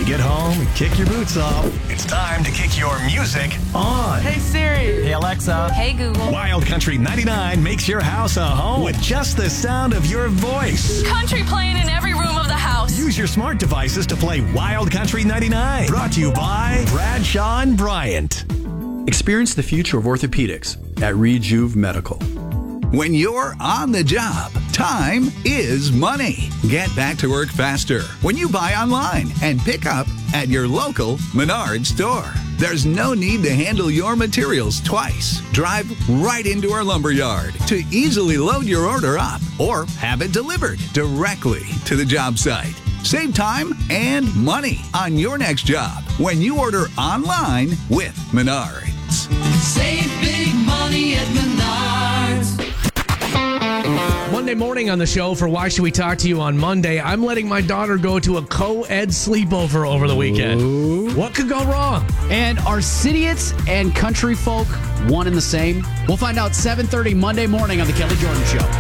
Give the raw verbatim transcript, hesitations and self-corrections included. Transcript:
get home and kick your boots off. It's time to kick your music on. Hey Siri. Hey Alexa. Hey Google. Wild Country ninety-nine makes your house a home with just the sound of your voice. Country playing in every room of the house. Use your smart devices to play Wild Country ninety-nine. Brought to you by Bradshaw and Bryant. Experience the future of orthopedics at Rejuve Medical. When you're on the job, time is money. Get back to work faster when you buy online and pick up at your local Menards store. There's no need to handle your materials twice. Drive right into our lumber yard to easily load your order up or have it delivered directly to the job site. Save time and money on your next job when you order online with Menards. Save big money at Menards. Monday morning on the show for Why Should We Talk to You on Monday, I'm letting my daughter go to a co-ed sleepover over the weekend. Ooh. What could go wrong? And are Cityites and country folk one and the same? We'll find out seven thirty Monday morning on The Kelly Jordan Show.